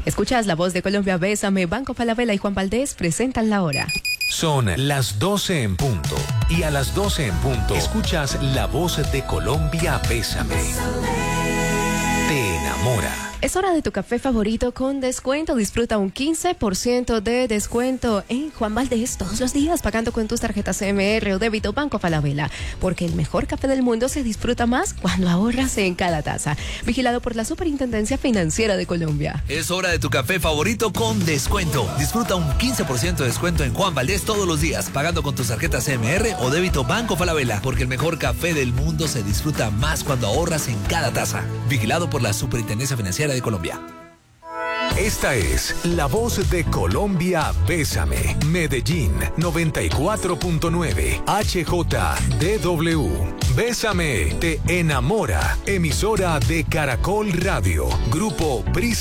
Escuchas La Voz de Colombia, Bésame. Banco Falabella y Juan Valdez presentan la hora. Son las 12 en punto. Y a las 12 en punto escuchas La Voz de Colombia, Bésame. Te enamora. Es hora de tu café favorito con descuento. Disfruta un 15% de descuento en Juan Valdez todos los días pagando con tus tarjetas CMR o débito Banco Falabella. Porque el mejor café del mundo se disfruta más cuando ahorras en cada taza. Vigilado por la Superintendencia Financiera de Colombia. Es hora de tu café favorito con descuento. Disfruta un 15% de descuento en Juan Valdez todos los días pagando con tus tarjetas CMR o débito Banco Falabella. Porque el mejor café del mundo se disfruta más cuando ahorras en cada taza. Vigilado por la Superintendencia Financiera de Colombia. Esta es La Voz de Colombia, Bésame. Medellín 94.9 HJDW. Bésame te enamora. Emisora de Caracol Radio. Grupo Brisa.